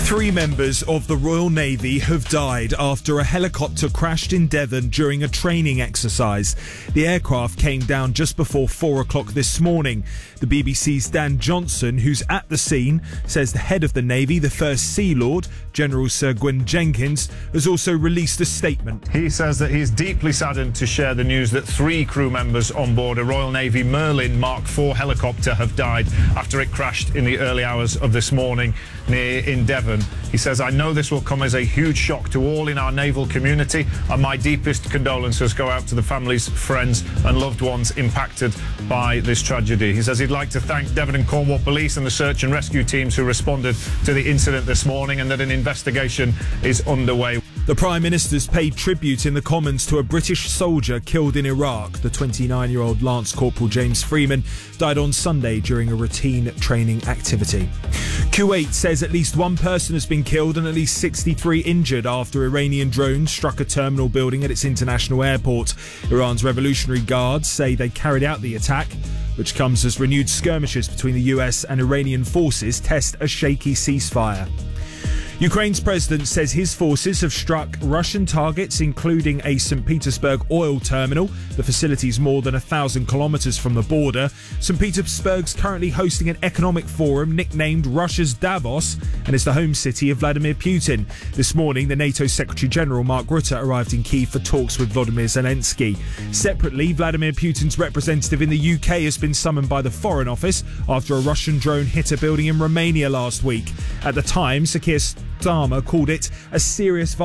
Three members of the Royal Navy have died after a helicopter crashed in Devon during a training exercise. The aircraft came down just before 4 o'clock this morning. The BBC's Dan Johnson, who's at the scene, says the head of the Navy, the First Sea Lord, General Sir Gwyn Jenkins, has also released a statement. He says that he is deeply saddened to share the news that 3 crew members on board a Royal Navy Merlin Mark IV helicopter have died after it crashed in the early hours of this morning in Devon. He says, "I know this will come as a huge shock to all in our naval community, and my deepest condolences go out to the families, friends and loved ones impacted by this tragedy." He says he'd like to thank Devon and Cornwall Police and the search and rescue teams who responded to the incident this morning, and that an investigation is underway. The Prime Minister's paid tribute in the Commons to a British soldier killed in Iraq. The 29-year-old Lance Corporal James Freeman died on Sunday during a routine training activity. Kuwait says at least one person has been killed and at least 63 injured after Iranian drones struck a terminal building at its international airport. Iran's Revolutionary Guards say they carried out the attack, which comes as renewed skirmishes between the US and Iranian forces test a shaky ceasefire. Ukraine's president says his forces have struck Russian targets, including a St. Petersburg oil terminal. The facility is more than 1,000 kilometres from the border. St. Petersburg's currently hosting an economic forum nicknamed Russia's Davos and is the home city of Vladimir Putin. This morning, the NATO Secretary-General Mark Rutte arrived in Kyiv for talks with Volodymyr Zelensky. Separately, Vladimir Putin's representative in the UK has been summoned by the Foreign Office after a Russian drone hit a building in Romania last week. At the time, Sakir Starmer called it a serious violation